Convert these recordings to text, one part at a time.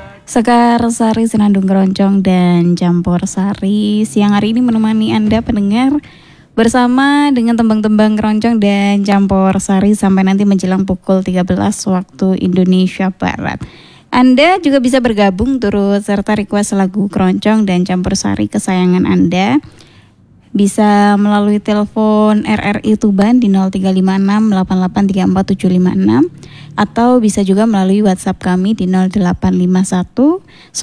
Sekar Sari Senandung Keroncong dan Campur Sari siang hari ini menemani Anda pendengar bersama dengan tembang-tembang keroncong dan campur sari sampai nanti menjelang pukul 13 waktu Indonesia Barat. Anda juga bisa bergabung turut serta request lagu keroncong dan campur sari kesayangan Anda. Bisa melalui telepon RRI Tuban di 0356 8834 756 atau bisa juga melalui WhatsApp kami di 0851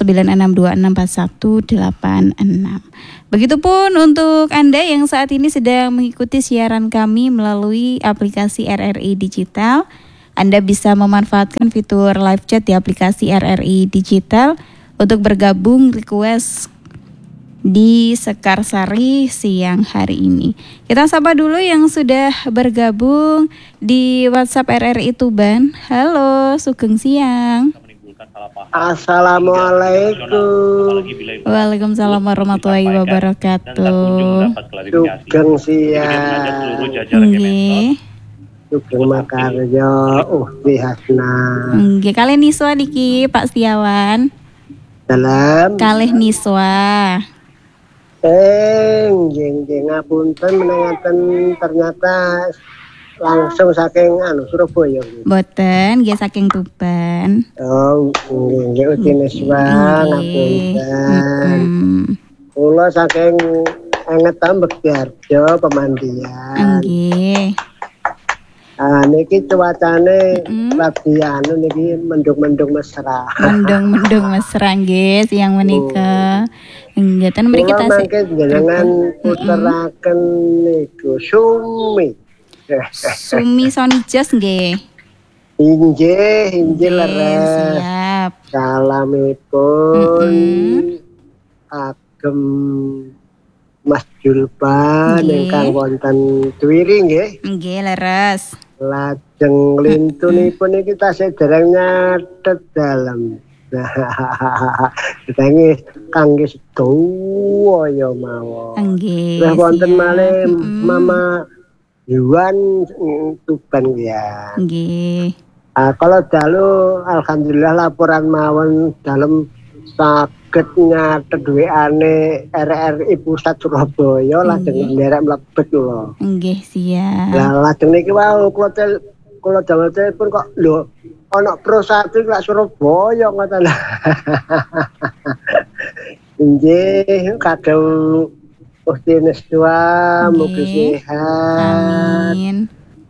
9626 4186. Begitupun untuk Anda yang saat ini sedang mengikuti siaran kami melalui aplikasi RRI Digital. Anda bisa memanfaatkan fitur live chat di aplikasi RRI Digital untuk bergabung request di Sekar Sari siang hari ini. Kita sapa dulu yang sudah bergabung di WhatsApp RRI Tuban. Halo, sugeng siang. Assalamualaikum. Waalaikumsalam warahmatullahi wabarakatuh. Sugeng siang. Nggih. Sugeng makarya Hasna. Nggih, kalih niswa niki Pak Setiawan. Dalam Kalih niswa. nggih ngapunten menangaken ternyata langsung saking Surabaya. Boten, nggih saking Tuban. Oh, nggih utineswa ngapunten. Kula saking Engetan Bektiharjo Pemandian. Nggih. Niki cuacane lagi niki mendung-mendung mesra. Mendung-mendung mesra nggih siang menika. Nggih, ten mriki kita mangke jenengan puteraken niku Sumi. Sumi Sonijos nggih. Inggih leres. Siap. Salamipun agem Mas Julpan ingkang wonten Twiri nggih. Nggih leres. Lajeng lintunipun iki tasih dereng nyatet dalem. Ditenge kangge sedaya mawon. Nggih. Lah wonten malih Mama Yuan Tuban ya. Nggih. Kalau dalu alhamdulillah laporan mawon dalem saged nyatet WA-ne RRI Pusat Surabaya lajeng nderek mlebet kula. Nggih, siap. Lah lajeng niki wau kula damel telepon kok lho ana Pro 1 lak Surabaya ngoten. Nggih, kadang Ustinus tua mugi sehat. Amin.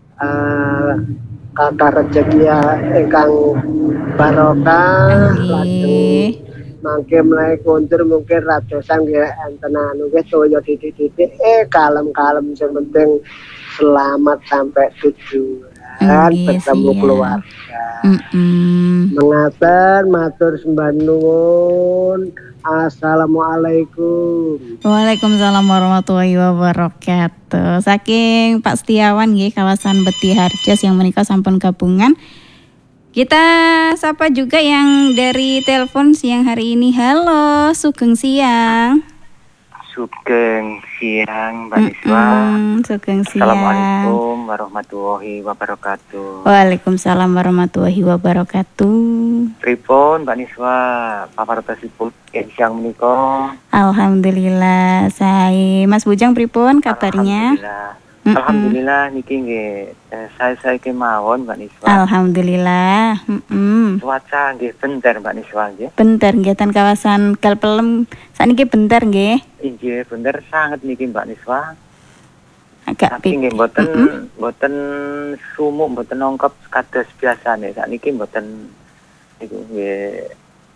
Kata rezeki ingkang barokah. Lajeng mangke mulai kondur mungkin ratusan nggih enten nggih toya titik-titik kalem-kalem sing penting selamat sampai tujuan bertemu keluarga. Mengatur matur sembah nuwun. Assalamualaikum. Waalaikumsalam warahmatullahi wabarakatuh. Saking Pak Setiawan nggih kawasan Betiharjo yang menika sampun gabungan. Kita sapa juga yang dari telepon siang hari ini. Halo, sugeng siang. Sugeng siang, Mbak Niswa. Sugeng siang. Assalamualaikum warahmatullahi wabarakatuh. Waalaikumsalam warahmatullahi wabarakatuh. Pripun, Mbak Niswa, papartosipun siang menika? Alhamdulillah, saya Mas Bujang pripun kabarnya? Alhamdulillah niki nggih saya kemawon Mbak Niswa. Alhamdulillah. Cuaca nggih bentar Mbak Niswa nggih. Bentar nggih ten kawasan Galpelem sakniki bentar nggih. Nggih, bentar sangat niki Mbak Niswa. Agak tapi nggih mboten sumuk mboten nongkep kados biasane. Sakniki mboten niku nggih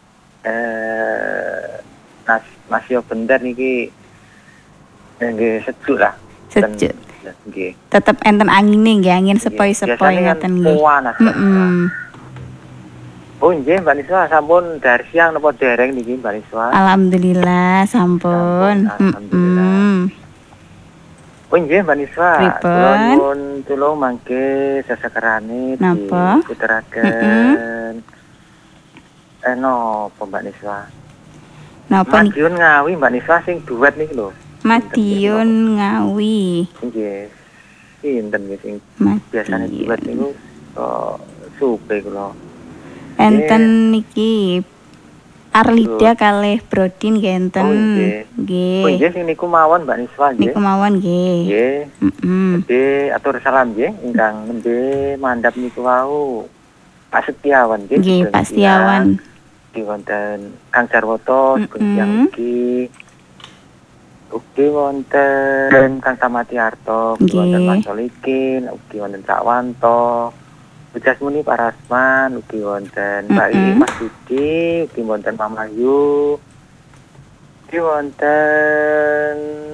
masih bentar niki nggih sejuk lah. Sejuk. Nggih. Tetep enten angine nggih, angin sepoi-sepoi ngoten nggih. Oh nggih Mbak Niswa sampun dari siang napa dereng niki Mbak Niswa? Alhamdulillah sampun. Alhamdulillah. Oh nggih Mbak Niswa. Nuwun tulung mangke sesakerane diputeraken. Napa Mbak Niswa? Napa Madiun Ngawi Mbak Niswa sing duet niki lho. Madiun Ngawi. Nggih. Sinten nggih sing biasane duet niku supe kula. Enten niki Arlida kalih Brodin genten. Oh, nggih. Nggih. Oh nggih sing niku mawon Mbak Niswa nggih. Niku mawon nggih. Nggih. Heeh. Jadi atur salam nggih ingkang nembe mandhap niku wau. Pak Setiawan nggih. Nggih, Pak Setiawan. Di wonten Kang Jarwoto yang iki. Ugi wonten Kang Samatiarto, ugi wonten Mas Solikin, ugi wonten Cak Wanto. Ujas muni Pak Rasman, ugi wonten Mbak Iri Mas Budi, ugi wonten Mama Yu, ugi wonten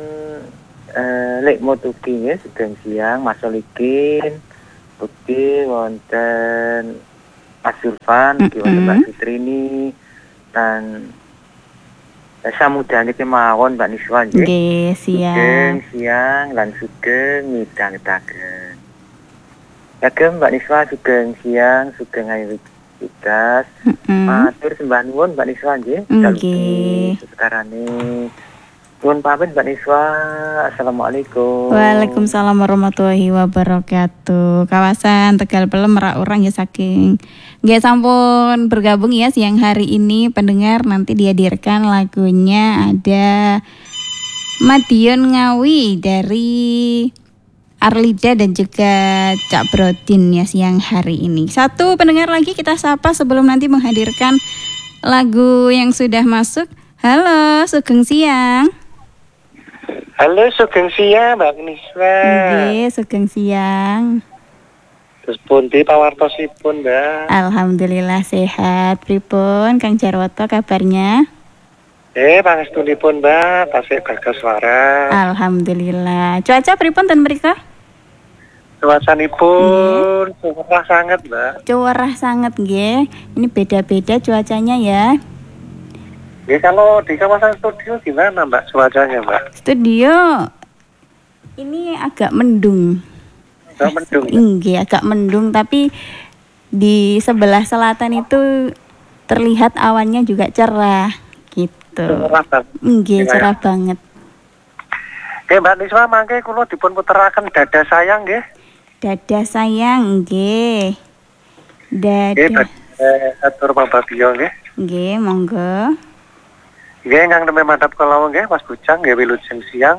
Lek Motuki nggih sedang siang Mas Solikin, ugi wonten Mas Zulfan, ugi wonten Mbak Fitrini dan samudane kemawon Mbak Niswa nggih. Nggih, Siang lan sugeng midhangetaken. Kagem Mbak Niswa sugeng siang, sugeng ayu tugas. Matur sembah nuwun Mbak Niswa nggih. Nggih. Sekarane nuwun pamit Mbak Niswa. Assalamualaikum. Waalaikumsalam warahmatullahi wabarakatuh. Kawasan Tegal Pelem Merak Urang ya saking nggih sampun bergabung ya siang hari ini pendengar, nanti dihadirkan lagunya ada Madiun Ngawi dari Arlida dan juga Cak Brodin ya siang hari ini. Satu pendengar lagi kita sapa sebelum nanti menghadirkan lagu yang sudah masuk. Halo, sugeng siang. Halo, sugeng siang Mbak Niswa. Nggih, sugeng siang. Terus pundi pawartosipun, Mbak? Alhamdulillah sehat. Pripun Kang Jarwoto kabarnya? Pangestunipun Mbak, tasik gagas waras. Alhamdulillah. Cuaca pripun ten mrika? Cuacanipun cerah sangat, Mbak. Cerah sangat nggih. Ini beda-beda cuacanya ya. Nggih, kalau di kawasan studio gimana, Mbak, cuacanya, Mbak? Studio ini agak mendung. Agak mendung. Nggih, agak mendung tapi di sebelah selatan itu terlihat awannya juga cerah gitu. Cerah banget. Nggih, cerah banget. Mbak Niswa, mangke kula dipun puteraken Dada Sayang nggih. Dada Sayang nggih. Dada. Atur Bapak Bio nggih. Nggih, monggo. Nggih, ingkang nembe madhap kala nggih Mas Bujang nggih wilujeng siang.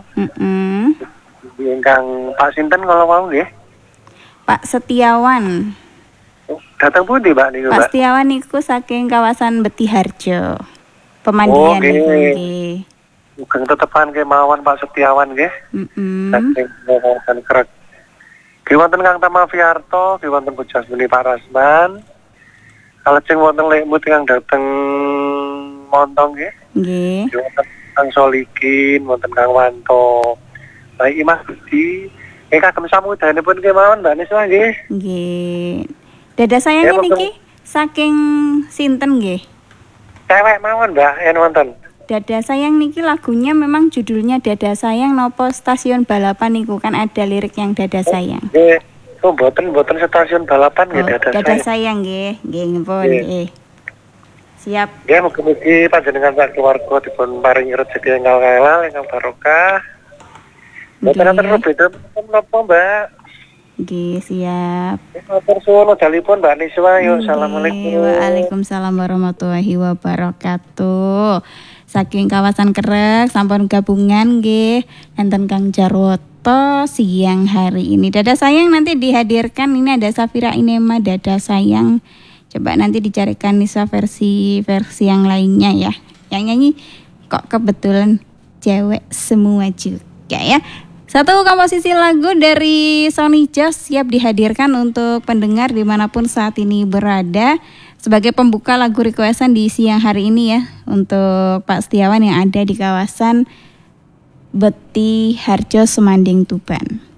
Ingkang Pak sinten kala wau nggih? Pak Setiawan. Datang pundi Mbak niku, Mbak? Pak Setiawan niku saking kawasan Betiharjo. Pemandian niku nggih. Sugeng tetepan kemawon Pak Setiawan nggih. Saking kawasan Krek. Ki wonten Kang Tamaviarto, ki wonten Bujas Muni Pak Rasman. Kalajeng wonten Lekmut kang dateng Montong nggih. Nggih. Ki wonten Kang Solikin, wonten Kang Wanto. Baik Mas Budi. Kagem samudanipun kemawon Mbak Niswa nggih. Nggih. Dada Sayang niki saking sinten nggih? Cewek mawon Mbak, yen wonten. Dada Sayang niki lagunya memang judulnya Dada Sayang nopo stasiun balapan niku kan ada lirik yang Dada Sayang. Nggih. Oh, mboten stasiun balapan nggih Dada Sayang nggih. Nggih ngipun nggih. Siap. Nggih, mugi-mugi panjenengan sak keluarga dipun paringi rezeki ingkang halal, ingkang barokah. Mboten enten beda menapa, Mbak. Nggih, siap. Matur suwun dalipun Mbak Niswa. Assalamualaikum. Waalaikumsalam warahmatullahi wabarakatuh. Saking kawasan Krek sampun gabungan nggih enten Kang Jarwoto siang hari ini. Dada Sayang nanti dihadirkan, ini ada Safira Inema Dada Sayang. Coba nanti dicarikan Nisa versi yang lainnya ya. Yang nyanyi kok kebetulan cewek semua juga ya. Satu komposisi lagu dari Sony Jazz siap dihadirkan untuk pendengar dimanapun saat ini berada. Sebagai pembuka lagu requestan di siang hari ini ya. Untuk Pak Setiawan yang ada di kawasan Betiharjo Semanding Tuban.